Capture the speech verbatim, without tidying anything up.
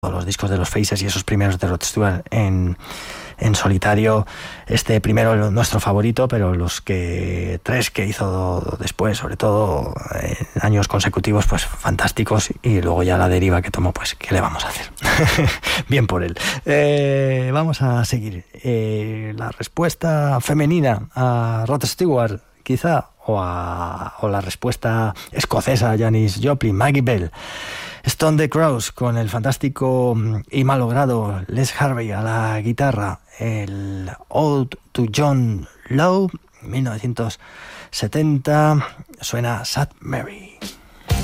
los discos de los Faces y esos primeros de Rod Stewart en, en solitario. Este primero nuestro favorito, pero los que tres que hizo después, sobre todo en años consecutivos, pues fantásticos, y luego ya la deriva que tomó, pues ¿qué le vamos a hacer? Bien por él. Eh, vamos a seguir. Eh, la respuesta femenina a Rod Stewart, quizá, o, a, o la respuesta escocesa a Janis Joplin, Maggie Bell. Stone the Crows con el fantástico y malogrado Les Harvey a la guitarra, el Ode to John Lowe, mil novecientos setenta, suena Sad Mary.